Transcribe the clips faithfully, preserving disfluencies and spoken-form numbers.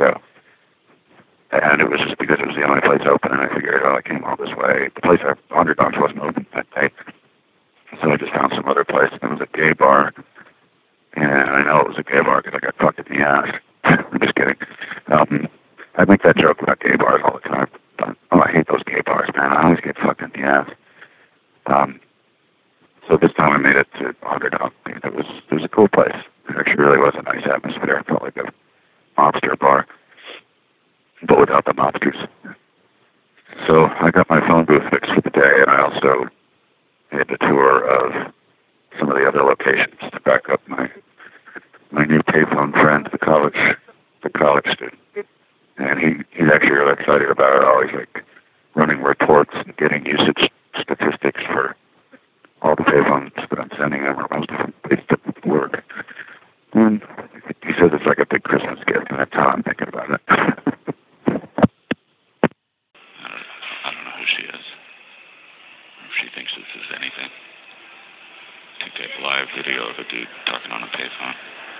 go. And it was just because it was the only place open, and I figured, oh, I came all this way. The place at Underdogs wasn't open that day. So I just found some other place. It was a gay bar. And I know it was a gay bar because I got fucked in the ass. I'm just kidding. Um, I make that joke about gay bars all the time. But, oh, I hate those gay bars, man. I always get fucked in the ass. Um, so this time I made it to Underdog. It was, it was a cool place. It actually really was a nice atmosphere. It felt like a mobster bar, but without the mobsters. So I got my phone booth fixed for the day, and I also did a tour of some of the other locations to back up my my new payphone friend, the college the college student. And he, he's actually really excited about it. Always like running reports and getting usage statistics for all the payphones that I'm sending him, or most of them. It's the work. And he says it's like a big Christmas gift, and that's how I'm thinking about it. I don't know who she is. If she thinks this is anything. I think a live video of a dude talking on a payphone.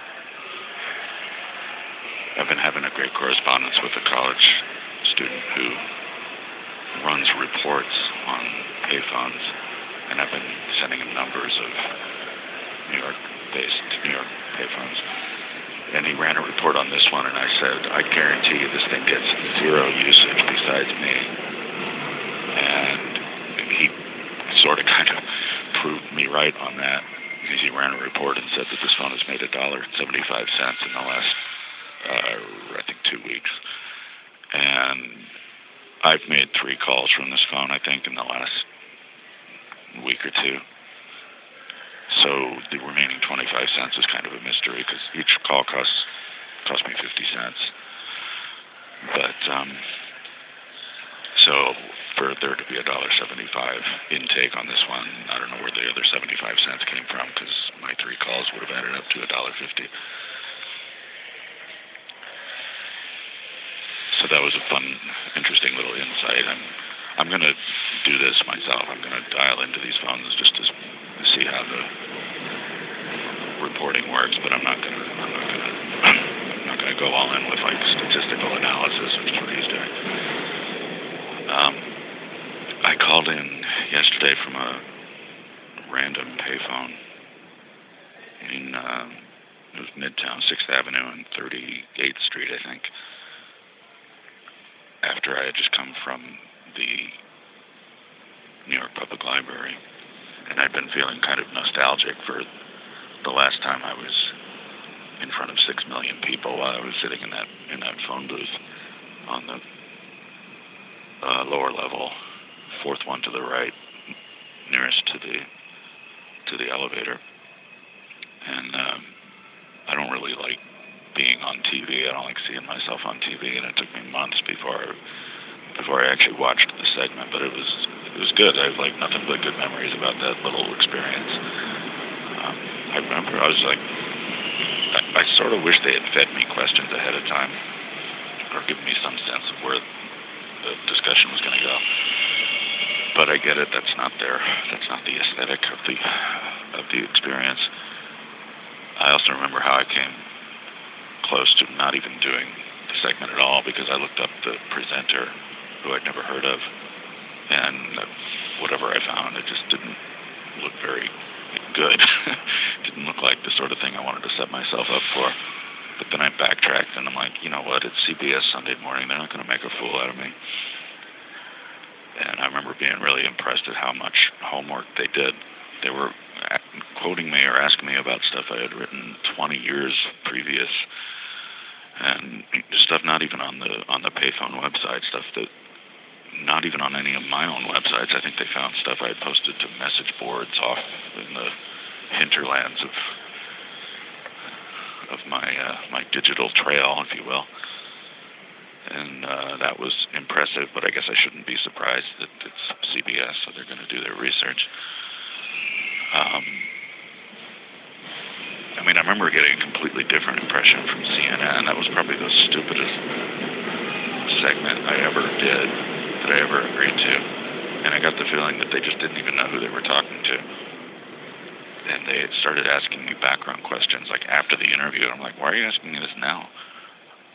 I've been having a great correspondence with a college student who runs reports on payphones, and I've been sending him numbers of New York-based New York payphones. And he ran a report on this one, and I said, I guarantee you this thing gets zero usage besides me. And he sort of kind of proved me right on that, because he ran a report and said that this phone has made a dollar and seventy-five cents in the last, uh, I think, two weeks. And I've made three calls from this phone, I think, in the last week or two. So the remaining twenty-five cents is kind of a mystery, because each call costs cost me fifty cents. But um, so for there to be a dollar seventy-five intake on this one, I don't know where the other seventy-five cents came from, because my three calls would have added up to a dollar fifty. So that was a fun, interesting little insight. I'm I'm going to do this myself. I'm going to dial into these phones just to see how the reporting works, but I'm not going to. I'm not going to. I'm not going to go all in with like statistical analysis, which is what he's doing. Um, I called in yesterday from a random payphone in uh, it was Midtown, Sixth Avenue and thirty-eighth Street, I think. After I had just come from the New York Public Library, and I'd been feeling kind of nostalgic for the last time I was in front of six million people while I was sitting in that in that phone booth on the uh, lower level, fourth one to the right, nearest to the to the elevator. And um, I don't really like being on T V. I don't like seeing myself on T V, and it took me months before before I actually watched the segment. But it was it was good. I have like nothing but good memories about that little experience. Um, I remember I was like, I, I sort of wish they had fed me questions ahead of time, or given me some sense of where the discussion was going to go. But I get it. That's not their. That's not the aesthetic of the of the experience. I also remember how I came close to not even doing the segment at all, because I looked up the presenter, who I'd never heard of, and whatever I found, it just didn't look very good. Didn't look like the sort of thing I wanted to set myself up for. But then I backtracked, and I'm like, you know what, it's C B S Sunday Morning, they're not going to make a fool out of me. And I remember being really impressed at how much homework they did. They were quoting me or asking me about stuff I had written twenty years previous, and stuff not even on the on the payphone website, stuff that not even on any of my own websites. I think they found stuff I had posted to message boards off in the hinterlands of of my uh, my digital trail, if you will. And uh, that was impressive, but I guess I shouldn't be surprised that it's C B S, so they're going to do their research. Um, I mean, I remember getting a completely different impression from C N N. That was probably the stupidest segment I ever did, that I ever agreed to. And I got the feeling that they just didn't even know who they were talking to. And they started asking me background questions, like, after the interview. I'm like, why are you asking me this now?